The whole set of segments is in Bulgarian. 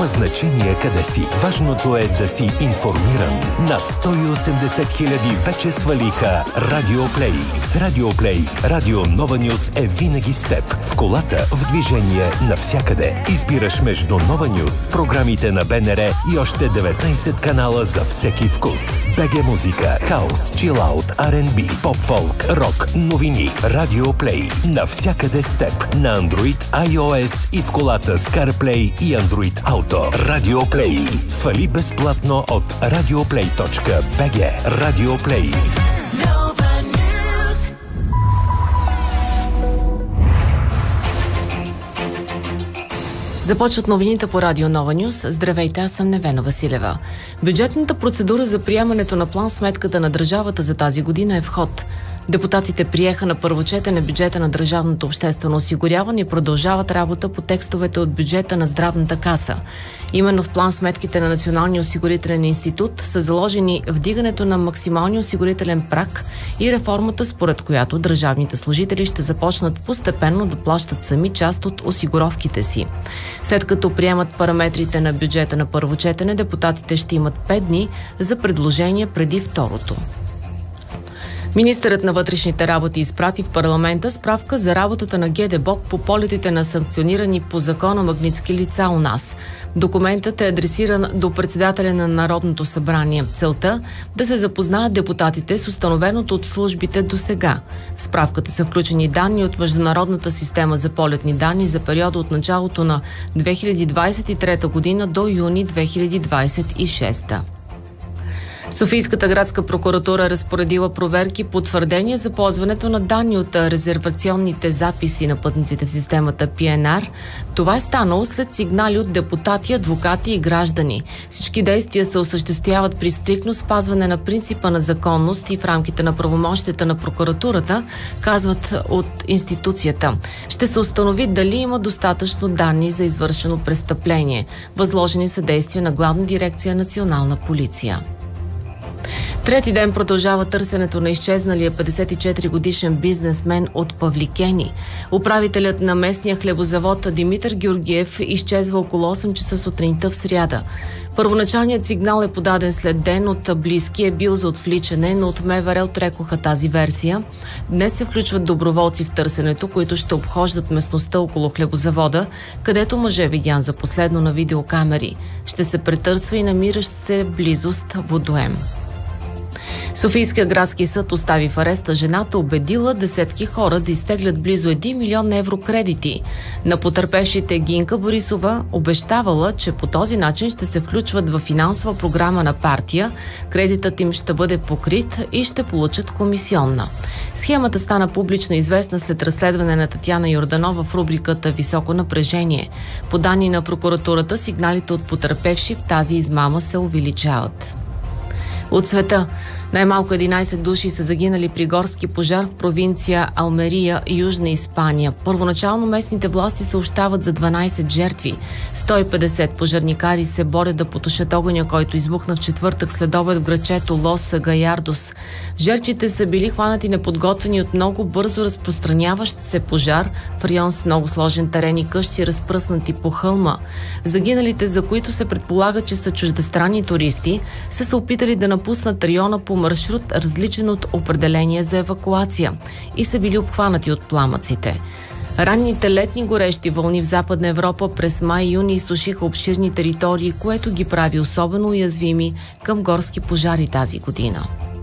Няма значение къде си. Важното е да си информиран. Над 180 хиляди вече свалиха Радиоплей. С Радиоплей Радио Нова Нюс е винаги с теб. В колата, в движение, навсякъде. Избираш между Нова Нюс, програмите на БНР и още 19 канала за всеки вкус. БГ музика, хаус, чилаут, R&B, поп-фолк, рок, новини. Радиоплей. Навсякъде с теб. На Android, iOS и в колата с CarPlay и Android Auto. Радиоплей. Свали безплатно от radioplay.bg. Радиоплей. Започват новините по Радио Нова Нюс. Здравейте, аз съм Невена Василева. Бюджетната процедура за приемането на план сметката на държавата за тази година е в ход. Депутатите приеха на първо четене бюджета на Държавното обществено осигуряване и продължават работа по текстовете от бюджета на Здравната каса. Именно в план сметките на Националния осигурителен институт са заложени вдигането на максималния осигурителен праг и реформата, според която държавните служители ще започнат постепенно да плащат сами част от осигуровките си. След като приемат параметрите на бюджета на първо четене, депутатите ще имат 5 дни за предложения преди второто. Министърът на вътрешните работи изпрати в парламента справка за работата на ГДБОП по полетите на санкционирани по закона магнитски лица у нас. Документът е адресиран до председателя на Народното събрание. Целта – да се запознаят депутатите с установеното от службите до сега. В справката са включени данни от Международната система за полетни данни за периода от началото на 2023 година до юни 2026. Софийската градска прокуратура разпоредила проверки по твърдения за ползването на данни от резервационните записи на пътниците в системата PNR. Това е станало след сигнали от депутати, адвокати и граждани. Всички действия се осъществяват при стриктно спазване на принципа на законност и в рамките на правомощията на прокуратурата, казват от институцията. Ще се установи дали има достатъчно данни за извършено престъпление. Възложени са действия на Главна дирекция Национална полиция. Трети ден продължава търсенето на изчезналия 54-годишен бизнесмен от Павликени. Управителят на местния хлебозавод Димитър Георгиев изчезва около 8 часа сутринта в сряда. Първоначалният сигнал е подаден след ден от близки, е бил за отвличане, но от МВР отрекоха тази версия. Днес се включват доброволци в търсенето, които ще обхождат местността около хлебозавода, където мъж е видян за последно на видеокамери. Ще се претърсва и намиращ се в близост водоем. Софийския градски съд остави в ареста жената, убедила десетки хора да изтеглят близо 1 милион евро кредити. На потърпевшите Гинка Борисова обещавала, че по този начин ще се включват в финансова програма на партия, кредитът им ще бъде покрит и ще получат комисионна. Схемата стана публично известна след разследване на Татяна Йорданова в рубриката «Високо напрежение». По данни на прокуратурата, сигналите от потърпевши в тази измама се увеличават. От света. Най-малко 11 души са загинали при горски пожар в провинция Алмерия, Южна Испания. Първоначално местните власти съобщават за 12 жертви. 150 пожарникари се борят да потушат огъня, който избухна в четвъртък следобед в градчето Лос Гаярдос. Жертвите са били хванати неподготвени от много бързо разпространяващ се пожар в район с много сложен терен и къщи, разпръснати по хълма. Загиналите, за които се предполага, че са чуждестранни туристи, са се опитали да напуснат района по маршрут, различен от определение за евакуация, и са били обхванати от пламъците. Ранните летни горещи вълни в Западна Европа през май и юни изсушиха обширни територии, което ги прави особено уязвими към горски пожари тази година.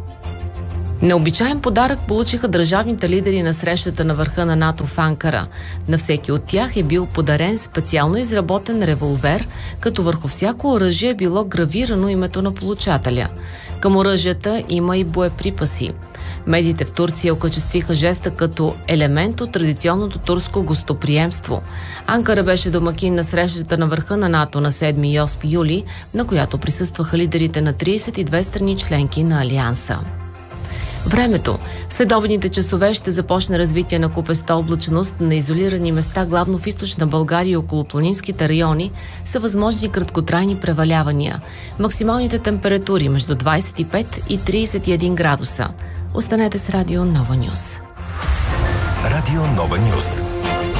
Необичаен подарък получиха държавните лидери на срещата на върха на НАТО в Анкара. На всеки от тях е бил подарен специално изработен револвер, като върху всяко оръжие е било гравирано името на получателя. Към оръжията има и боеприпаси. Медиите в Турция окачествиха жеста като елемент от традиционното турско гостоприемство. Анкара беше домакин на срещата на върха на НАТО на 7 и 8 юли, на която присъстваха лидерите на 32 страни членки на Алианса. Времето. В следобедните часове ще започне развитие на купеста облачност. На изолирани места, главно в източна България и около планинските райони, са възможни краткотрайни превалявания. Максималните температури между 25 и 31 градуса. Останете с Радио Нова Нюс. Радио Нова Нюс.